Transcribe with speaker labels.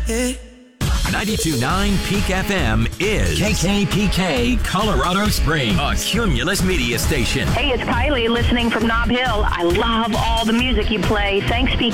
Speaker 1: 92.9 Peak FM is KKPK Colorado Springs, a Cumulus media station.
Speaker 2: Hey, it's Kylie listening from Nob Hill. I love all the music you play. Thanks, Peak